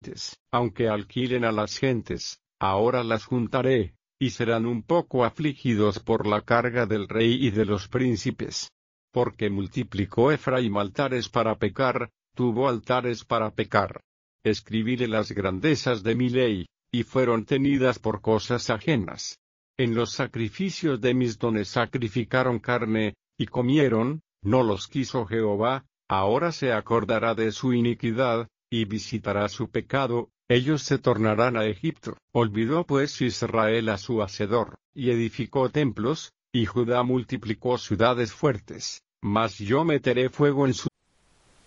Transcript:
Aunque alquilen a las gentes, ahora las juntaré, y serán un poco afligidos por la carga del rey y de los príncipes. Porque multiplicó Efraín altares para pecar, tuvo altares para pecar. Escribíle las grandezas de mi ley, y fueron tenidas por cosas ajenas. En los sacrificios de mis dones sacrificaron carne, y comieron, no los quiso Jehová, ahora se acordará de su iniquidad, y visitará su pecado, ellos se tornarán a Egipto. Olvidó pues Israel a su hacedor, y edificó templos, y Judá multiplicó ciudades fuertes, mas yo meteré fuego en su